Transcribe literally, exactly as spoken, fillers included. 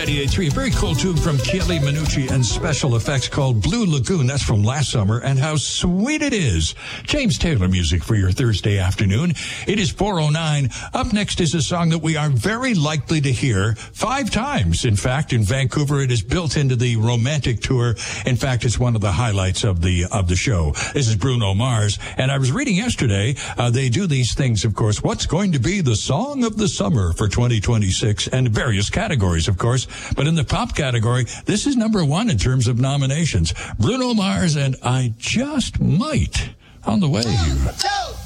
ninety-eight point three. A very cool tune from Kelly Minucci and Special Effects called Blue Lagoon. That's from last summer, and how sweet it is. James Taylor music for your Thursday afternoon. It is four oh nine. Up next is a song that we are very likely to hear five times. In fact, in Vancouver, it is built into the Romantic Tour. In fact, it's one of the highlights of the of the show. This is Bruno Mars, and I was reading yesterday, uh, they do these things, of course. What's going to be the song of the summer for twenty twenty-six, and various categories, of course. But in the pop category, this is number one in terms of nominations. Bruno Mars and I Just Might on the way.